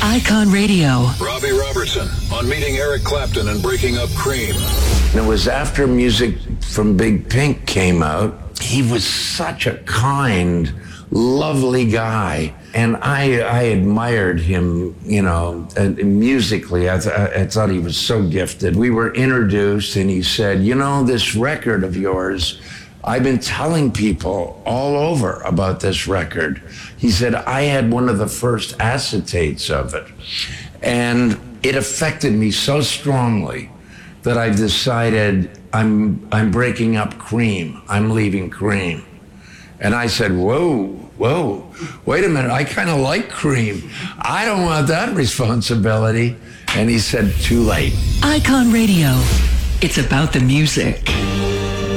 Icon Radio. Robbie Robertson on meeting Eric Clapton and breaking up Cream. It was after Music from Big Pink came out. He was such a kind, lovely guy. And I admired him, musically. I thought he was so gifted. We were introduced and he said, this record of yours, I've been telling people all over about this record. He said, I had one of the first acetates of it. And it affected me so strongly that I've decided I'm breaking up Cream. I'm leaving Cream. And I said, whoa, wait a minute. I kind of like Cream. I don't want that responsibility. And he said, too late. Icon Radio. It's about the music.